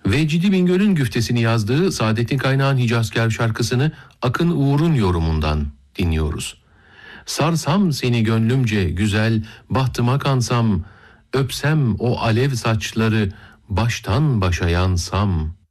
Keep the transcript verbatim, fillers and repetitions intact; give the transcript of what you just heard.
Vecdi Bingöl'ün güftesini yazdığı Saadettin Kaynağ'ın Hicazkâr şarkısını Akın Uğur'un yorumundan dinliyoruz. Sarsam seni gönlümce güzel, bahtıma kansam, öpsem o alev saçları, baştan başa yansam.